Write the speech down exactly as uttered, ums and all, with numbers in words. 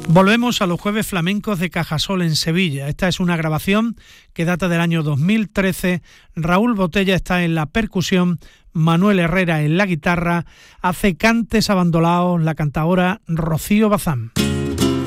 Volvemos a los jueves flamencos de Cajasol en Sevilla. Esta es una grabación que data del año dos mil trece. Raúl Botella está en la percusión, Manuel Herrera en la guitarra, hace cantes abandolados la cantadora Rocío Bazán.